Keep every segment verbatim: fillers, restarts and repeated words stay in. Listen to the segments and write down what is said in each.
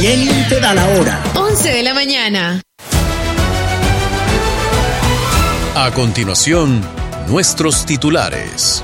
¿Quién te da la hora? once de la mañana. A continuación, nuestros titulares.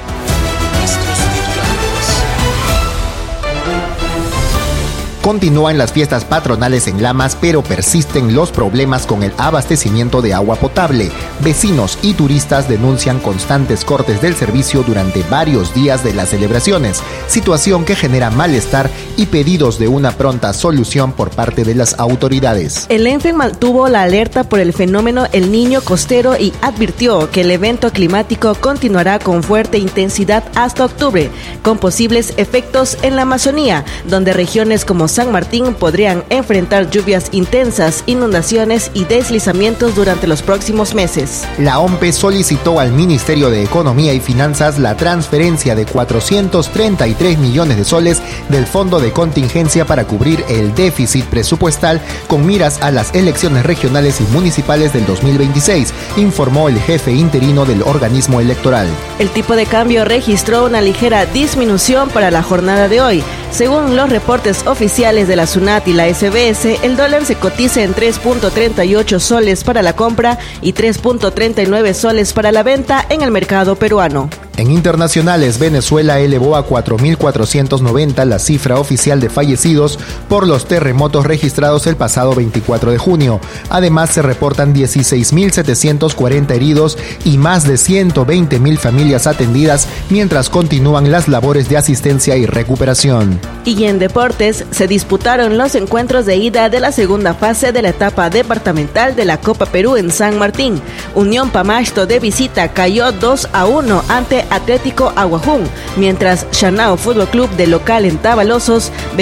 Continúan las fiestas patronales en Lamas, pero persisten los problemas con el abastecimiento de agua potable. Vecinos y turistas denuncian constantes cortes del servicio durante varios días de las celebraciones, situación que genera malestar y pedidos de una pronta solución por parte de las autoridades. El ENFE mantuvo la alerta por el fenómeno El Niño costero y advirtió que el evento climático continuará con fuerte intensidad hasta octubre, con posibles efectos en la Amazonía, donde regiones como San Martín podrían enfrentar lluvias intensas, inundaciones y deslizamientos durante los próximos meses. La OMPE solicitó al Ministerio de Economía y Finanzas la transferencia de cuatrocientos treinta y tres millones de soles del Fondo de Contingencia para cubrir el déficit presupuestal con miras a las elecciones regionales y municipales del dos mil veintiséis, informó el jefe interino del organismo electoral. El tipo de cambio registró una ligera disminución para la jornada de hoy. Según los reportes oficiales de la SUNAT y la S B S, el dólar se cotiza en tres punto treinta y ocho soles para la compra y tres punto treinta y nueve soles para la venta en el mercado peruano. En internacionales, Venezuela elevó a cuatro mil cuatrocientos noventa la cifra oficial de fallecidos por los terremotos registrados el pasado veinticuatro de junio. Además, se reportan dieciséis mil setecientos cuarenta heridos y más de ciento veinte mil familias atendidas, mientras continúan las labores de asistencia y recuperación. Y en deportes, se disputaron los encuentros de ida de la segunda fase de la etapa departamental de la Copa Perú en San Martín. Unión Pamasto de visita cayó dos a uno ante Atlético Aguajún, mientras Shanao Fútbol Club de local en Tabalosos